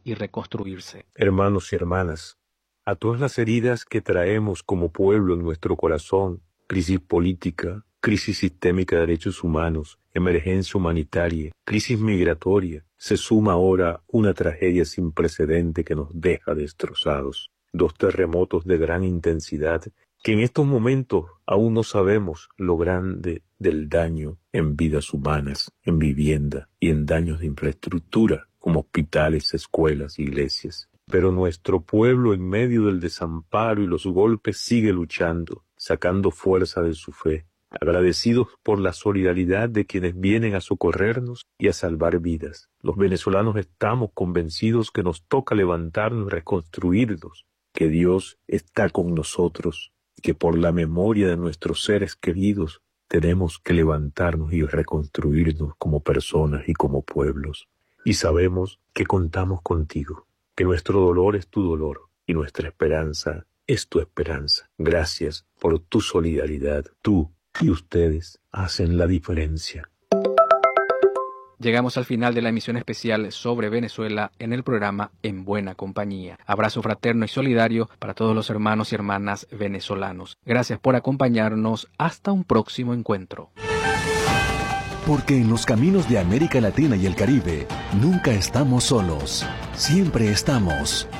y reconstruirse. Hermanos y hermanas, a todas las heridas que traemos como pueblo en nuestro corazón, crisis política, crisis sistémica de derechos humanos, emergencia humanitaria, crisis migratoria, se suma ahora una tragedia sin precedente que nos deja destrozados. 2 terremotos de gran intensidad que en estos momentos aún no sabemos lo grande del daño en vidas humanas, en vivienda y en daños de infraestructura, como hospitales, escuelas, iglesias. Pero nuestro pueblo en medio del desamparo y los golpes sigue luchando, sacando fuerza de su fe, agradecidos por la solidaridad de quienes vienen a socorrernos y a salvar vidas. Los venezolanos estamos convencidos que nos toca levantarnos y reconstruirnos, que Dios está con nosotros, que por la memoria de nuestros seres queridos tenemos que levantarnos y reconstruirnos como personas y como pueblos. Y sabemos que contamos contigo, que nuestro dolor es tu dolor y nuestra esperanza es tu esperanza. Gracias por tu solidaridad. Tú y ustedes hacen la diferencia. Llegamos al final de la emisión especial sobre Venezuela en el programa En Buena Compañía. Abrazo fraterno y solidario para todos los hermanos y hermanas venezolanos. Gracias por acompañarnos. Hasta un próximo encuentro. Porque en los caminos de América Latina y el Caribe nunca estamos solos. Siempre estamos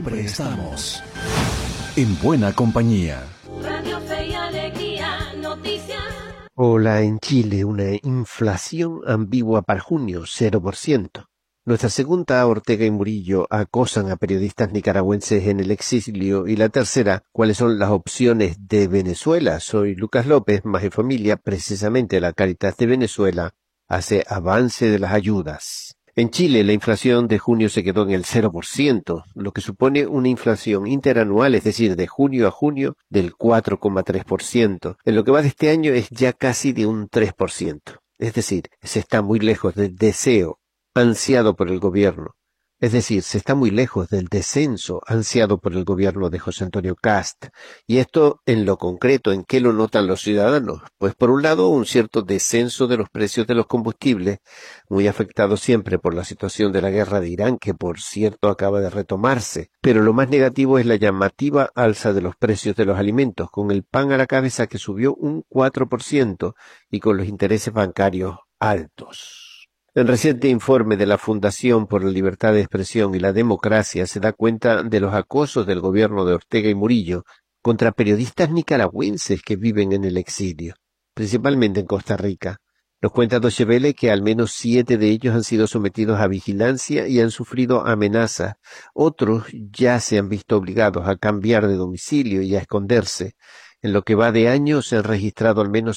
en buena compañía. Radio Fe y Alegría, noticias. Hola, en Chile, una inflación ambigua para junio, 0%. Nuestra segunda, Ortega y Murillo, acosan a periodistas nicaragüenses en el exilio. Y la tercera, ¿cuáles son las opciones de Venezuela? Soy Lucas López, Más y Familia, precisamente la Cáritas de Venezuela hace avance de las ayudas. En Chile, la inflación de junio se quedó en el 0%, lo que supone una inflación interanual, es decir, de junio a junio, del 4,3%. En lo que va de este año es ya casi de un 3%. Es decir, se está muy lejos del deseo ansiado por el gobierno. Es decir, se está muy lejos del descenso ansiado por el gobierno de José Antonio Kast. Y esto, en lo concreto, ¿en qué lo notan los ciudadanos? Pues por un lado, un cierto descenso de los precios de los combustibles, muy afectado siempre por la situación de la guerra de Irán, que por cierto acaba de retomarse. Pero lo más negativo es la llamativa alza de los precios de los alimentos, con el pan a la cabeza que subió un 4% y con los intereses bancarios altos. El reciente informe de la Fundación por la Libertad de Expresión y la Democracia se da cuenta de los acosos del gobierno de Ortega y Murillo contra periodistas nicaragüenses que viven en el exilio, principalmente en Costa Rica. Nos cuenta Deutsche Welle que al menos 7 de ellos han sido sometidos a vigilancia y han sufrido amenazas. Otros ya se han visto obligados a cambiar de domicilio y a esconderse. En lo que va de año se han registrado al menos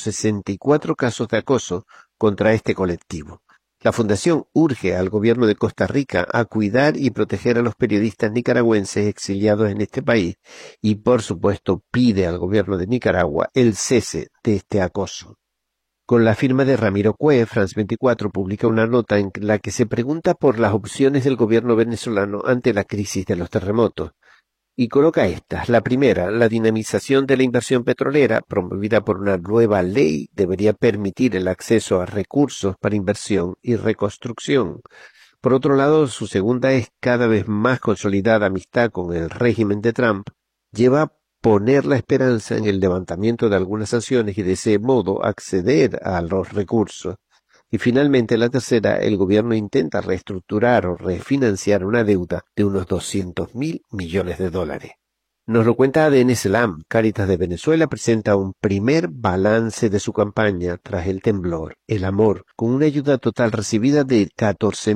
64 casos de acoso contra este colectivo. La Fundación urge al gobierno de Costa Rica a cuidar y proteger a los periodistas nicaragüenses exiliados en este país y, por supuesto, pide al gobierno de Nicaragua el cese de este acoso. Con la firma de Ramiro Cue, France 24 publica una nota en la que se pregunta por las opciones del gobierno venezolano ante la crisis de los terremotos. Y coloca estas. La primera, la dinamización de la inversión petrolera, promovida por una nueva ley, debería permitir el acceso a recursos para inversión y reconstrucción. Por otro lado, su segunda es cada vez más consolidada amistad con el régimen de Trump, lleva a poner la esperanza en el levantamiento de algunas sanciones y de ese modo acceder a los recursos. Y finalmente, la tercera, el gobierno intenta reestructurar o refinanciar una deuda de unos $200.000 millones. Nos lo cuenta ADN Selam. Cáritas de Venezuela presenta un primer balance de su campaña tras el temblor, el amor, con una ayuda total recibida de 14.000